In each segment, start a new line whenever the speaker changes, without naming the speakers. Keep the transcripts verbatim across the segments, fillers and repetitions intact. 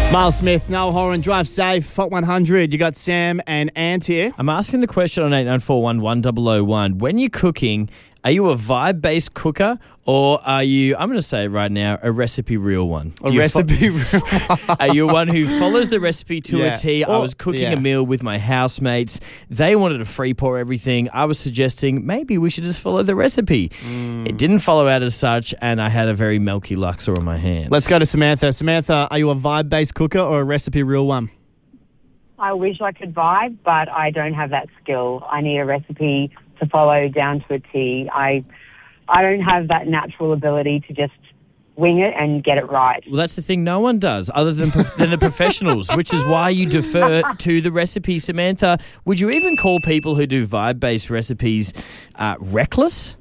Miles Smith, Noel Horan, drive safe, Hot one hundred. You got Sam and Ant here.
I'm asking the question on eight nine four one one zero zero one. When you're cooking, are you a vibe-based cooker or are you, I'm going to say right now, a recipe real one?
A recipe
fo-
real
Are you one who follows the recipe to
Yeah.
a T? I
Or-
was cooking
yeah.
a meal with my housemates. They wanted to free pour everything. I was suggesting maybe we should just follow the recipe.
Mm.
It didn't follow out as such, and I had a very milky Luxor on my hands.
Let's go to Samantha. Samantha, are you a vibe-based cooker or a recipe real one?
I wish I could vibe, but I don't have that skill. I need a recipe to follow down to a T. I, I don't have that natural ability to just wing it and get it right.
Well, that's the thing no one does other than, than the professionals, which is why you defer to the recipe. Samantha, would you even call people who do vibe-based recipes uh, reckless?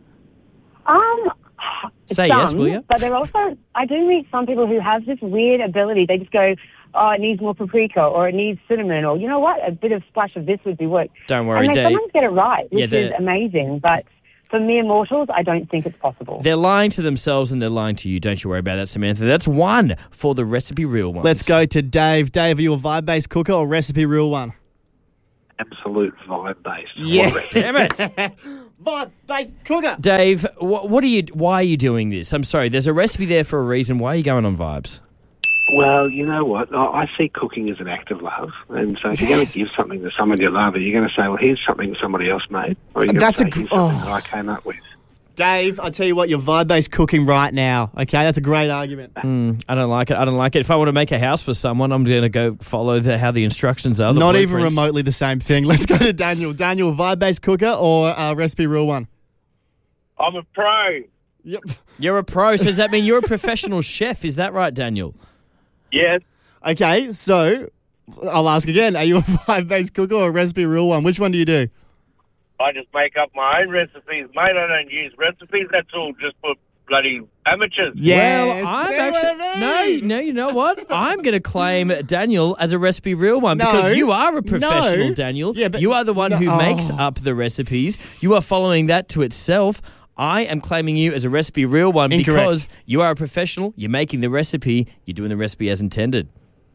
Um,
Say
some,
yes, will you?
But they're also, I do meet some people who have this weird ability. They just go, oh, it needs more paprika, or it needs cinnamon, or you know what, a bit of splash of this would be work.
Don't worry,
and they
they-
sometimes get it right,
Yeah,
which
they're-
is amazing. But for mere mortals, I don't think it's possible.
They're lying to themselves and they're lying to you. Don't you worry about that, Samantha. That's one for the recipe real ones.
Let's go to Dave. Dave, are you a vibe-based cooker or recipe real one?
Absolute vibe-based.
Yeah.
What a-
Damn it.
Vibe-based cooker.
Dave, what, what are you, why are you doing this? I'm sorry, there's a recipe there for a reason. Why are you going on vibes?
Well, you know what? I I see cooking as an act of love. And so if you're going to give something to someone you love, are you going to say, well, here's something somebody else made? Or are you going
That's
to
a
say, here's
gr-
something
oh.
that I came up with?
Dave, I tell you what, you're vibe-based cooking right now. Okay, that's a great argument.
Mm, I don't like it. I don't like it. If I want to make a house for someone, I'm going to go follow the, how the instructions are. the
Not even
blueprints.
remotely the same thing. Let's go to Daniel. Daniel, vibe-based cooker or uh, recipe real one?
I'm a pro.
Yep.
You're a pro, so does that mean you're a professional chef? Is that right, Daniel?
Yes.
Okay, so I'll ask again. Are you a vibe-based cooker or a recipe real one? Which one do you do?
I just make up my own recipes, mate. I don't use recipes. That's all just for bloody amateurs.
Yes.
Well, I'm
See
actually
what I
no,
mean?
no. You know what? I'm going to claim Daniel as a recipe real one
No.
because you are a professional,
No.
Daniel.
Yeah, but-
you are the one
no,
who
oh.
makes up the recipes. You are following that to itself. I am claiming you as a recipe real one
Incorrect.
because you are a professional. You're making the recipe. You're doing the recipe as intended.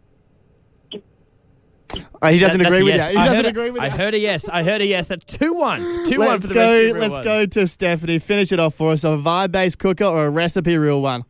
Oh, he doesn't
That- that's
agree
a
with
yes.
you. He
I
doesn't
heard a-
agree with
I
you.
heard a yes. I heard a yes. That's two one. two one
Let's
for the
go.
recipe real
Let's
ones.
go to Stephanie. Finish it off for us. A vibe-based cooker or a recipe real one?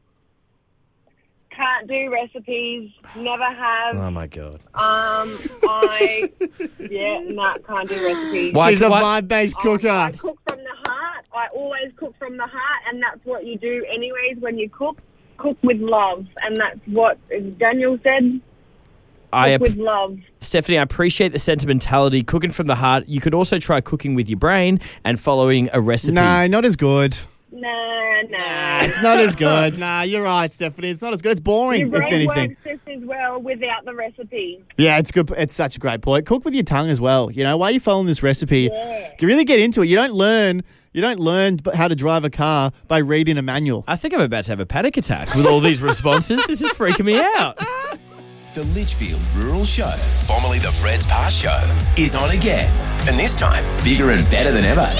Can't do recipes. Never have.
Oh my god.
Um, I yeah, nah, can't do recipes.
Why-
She's a
why-
vibe-based
I
cooker.
cook from the heart. I always cook from the heart, and that's what you do anyways when you cook. Cook with love, and that's what Daniel said. Cook
I
with love.
Stephanie, I appreciate the sentimentality. Cooking from the heart. You could also try cooking with your brain and following a recipe.
No, not as good.
Nah, nah.
It's not as good. Nah, you're right, Stephanie. It's not as good. It's boring,
Your
if
brain
anything.
works just as well without the recipe.
Yeah, it's good. It's such a great point. Cook with your tongue as well. You know, why are you following this recipe?
Yeah.
You really get into it. You don't learn. You don't learn b- how to drive a car by reading a manual.
I think I'm about to have a panic attack with all these responses. This is freaking me out.
The Litchfield Rural Show, formerly the Fred's Pass Show, is on again. And this time, bigger and better than ever.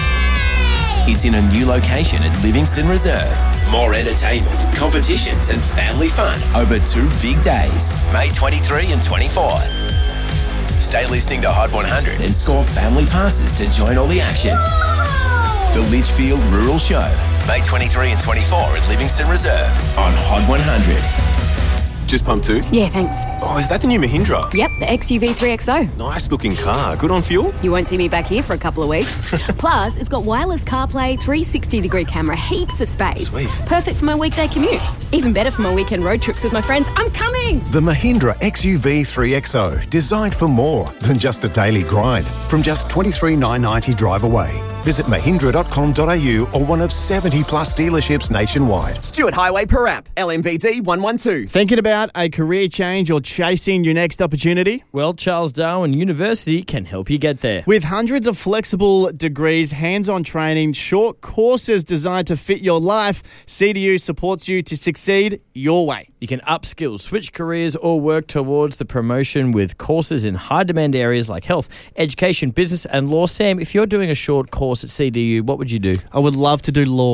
It's in a new location at Livingston Reserve. More entertainment, competitions and family fun over two big days, May twenty-third and twenty-fourth. Stay listening to Hot one hundred and score family passes to join all the action. The Litchfield Rural Show, May twenty-third and twenty-fourth at Livingston Reserve on Hot one hundred.
Just pump two?
Yeah, thanks.
Oh, is that the new Mahindra?
Yep, the X U V three X O.
Nice looking car. Good on fuel?
You won't see me back here for a couple of weeks. Plus, it's got wireless CarPlay, three sixty degree camera, heaps of space.
Sweet.
Perfect for my weekday commute. Even better for my weekend road trips with my friends. I'm coming!
The Mahindra X U V three X O, designed for more than just a daily grind. From just twenty-three thousand nine hundred ninety drive away. Visit mahindra dot com dot a u or one of seventy plus dealerships nationwide.
Stuart Highway per app, L M V D one one two.
Thinking about a career change or chasing your next opportunity?
Well, Charles Darwin University can help you get there.
With hundreds of flexible degrees, hands-on training, short courses designed to fit your life, C D U supports you to succeed your way.
You can upskill, switch careers, or work towards the promotion with courses in high-demand areas like health, education, business, and law. Sam, if you're doing a short course at C D U, what would you do?
I would love to do law.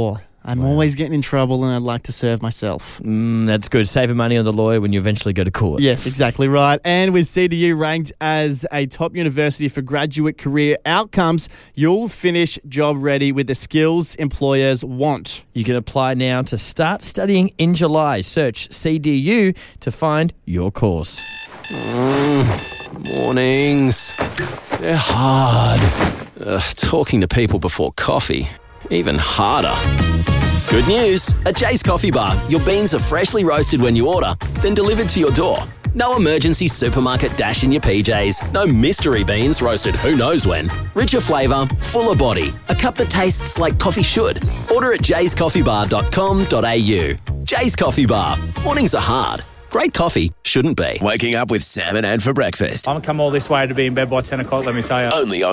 I'm always getting in trouble and I'd like to serve myself.
Mm, that's good. Saving money on the lawyer when you eventually go to court.
Yes, exactly right. And with C D U ranked as a top university for graduate career outcomes, you'll finish job ready with the skills employers want.
You can apply now to start studying in July. Search C D U to find your course.
Mm, mornings. They're hard. Uh, talking to people before coffee, even harder.
Good news. At Jay's Coffee Bar, your beans are freshly roasted when you order, then delivered to your door. No emergency supermarket dash in your P Js. No mystery beans roasted who knows when. Richer flavour, fuller body. A cup that tastes like coffee should. Order at jays coffee bar dot com dot a u. Jay's Coffee Bar. Mornings are hard. Great coffee shouldn't be.
Waking up with Sam and Ann for breakfast.
I'm come all this way to be in bed by ten o'clock, let me tell you.
Only on